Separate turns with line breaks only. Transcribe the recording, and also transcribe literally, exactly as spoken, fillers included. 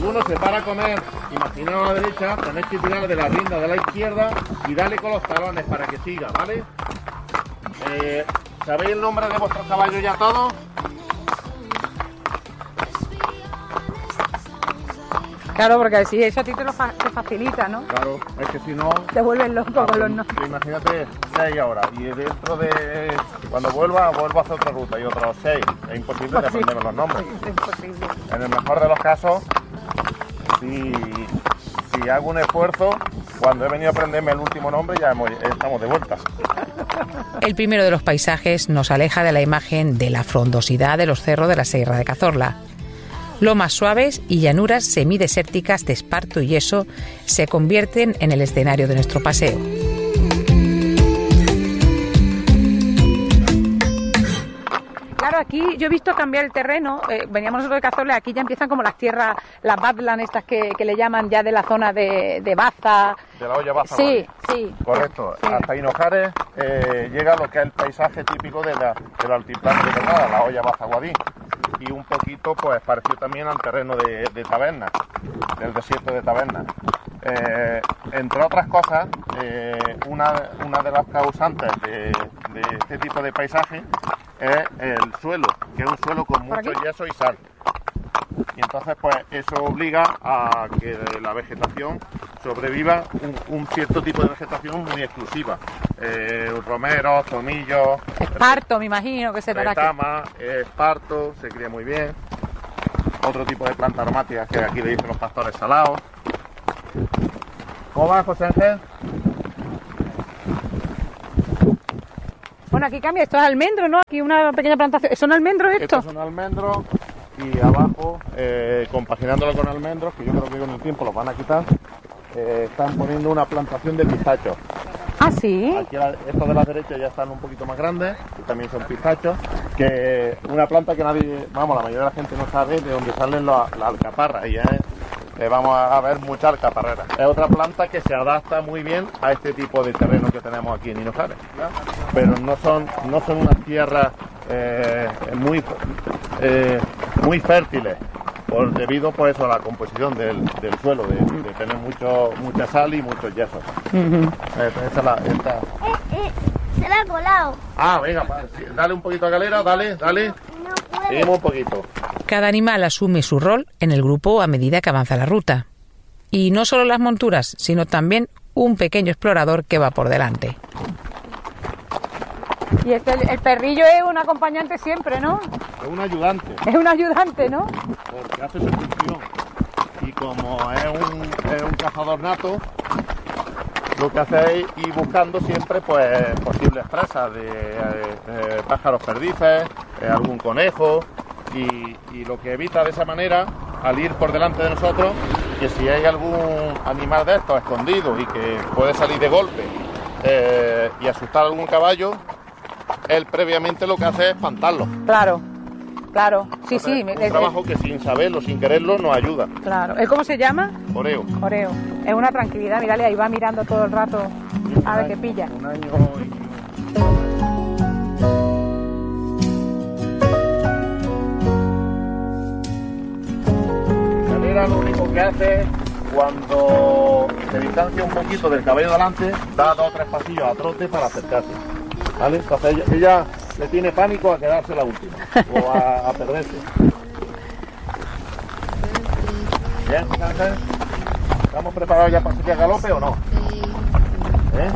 alguno se para a comer, imaginaos a la derecha, tenéis que tirarle de la rienda de la izquierda y darle con los talones para que siga, ¿vale? Eh, ¿Sabéis el nombre de vuestros caballos ya todos?
Claro, porque si eso a ti te lo fa te facilita, ¿no?
Claro, es que si no...
Te vuelves loco ah, con los nombres.
Imagínate seis horas y dentro de... Cuando vuelva, vuelvo a hacer otra ruta y otros seis. Es imposible de aprenderme los nombres.
Es imposible.
En el mejor de los casos, si, si hago un esfuerzo, cuando he venido a aprenderme el último nombre ya hemos, estamos de vuelta.
El primero de los paisajes nos aleja de la imagen de la frondosidad de los cerros de la Sierra de Cazorla. Lomas suaves y llanuras semidesérticas de esparto y yeso se convierten en el escenario de nuestro paseo.
Claro, aquí yo he visto cambiar el terreno, eh, veníamos nosotros de Cazorla, aquí ya empiezan como las tierras, las badlands estas que, que le llaman ya de la zona de, de Baza.
De la olla Baza.
Sí, sí.
Correcto,
sí.
Hasta Hinojares eh, llega lo que es el paisaje típico de la, del altiplano de Granada, la olla Baza Guadí. Y un poquito pues parecido también al terreno de, de Taberna, del desierto de Taberna. Eh, entre otras cosas, eh, una, una de las causantes de, de este tipo de paisaje es el suelo, que es un suelo con mucho yeso y sal. Y entonces pues eso obliga a que la vegetación sobreviva un, un cierto tipo de vegetación muy exclusiva. Eh, romeros, tomillos,
esparto, me imagino que se dará aquí.
Retama, esparto, se cría muy bien. Otro tipo de plantas aromáticas que aquí le dicen los pastores salados. ¿Cómo va, José Ángel?
Bueno, aquí cambia, esto es almendro, ¿no? Aquí una pequeña plantación. ¿Son almendros estos?
Estos son almendros y abajo, eh, compaginándolo con almendros, que yo creo que con el tiempo los van a quitar, eh, están poniendo una plantación de pistachos.
Ah, sí.
Aquí la, estos de la derecha ya están un poquito más grandes y también son pistachos, que una planta que nadie, vamos, la mayoría de la gente no sabe de dónde salen las la alcaparras y es, eh, vamos a ver muchas alcaparreras. Es otra planta que se adapta muy bien a este tipo de terreno que tenemos aquí en Hinojares, pero no son, no son unas tierras eh, muy, eh, muy fértiles. Por, debido por eso a la composición del, del suelo, de, de tener mucho, mucha sal y muchos yesos. Uh-huh. Esta, la, esta...
Eh, eh, se la ha colado.
Ah, venga, dale un poquito a Galera, dale, dale.
No puede.
Seguimos un poquito.
Cada animal asume su rol en el grupo a medida que avanza la ruta. Y no solo las monturas, sino también un pequeño explorador que va por delante.
Y este, el, el perrillo es un acompañante siempre, ¿no?
Es un ayudante.
Es un ayudante, ¿no?
Porque hace su función. Y como es un, es un cazador nato, lo que hace es ir buscando siempre pues posibles presas de eh, eh, pájaros perdices, eh, algún conejo, y, y lo que evita de esa manera, al ir por delante de nosotros, que si hay algún animal de estos escondido y que puede salir de golpe eh, y asustar a algún caballo, él previamente lo que hace es espantarlo.
Claro, claro, sí,
Entonces,
sí.
Un
es,
trabajo que sin saberlo, sin quererlo, nos ayuda.
Claro. ¿Cómo se llama?
Oreo.
Oreo. Es una tranquilidad, mirale, ahí va mirando todo el rato a ver qué pilla.
Un año y... Galera lo único que hace cuando se distancia un poquito del caballo delante, da dos o tres pasillos a trote para acercarse. ¿Vale? Entonces ella, ella le tiene pánico a quedarse la última o a, a perderse. Bien, ¿estamos preparados ya para salir a galope o no?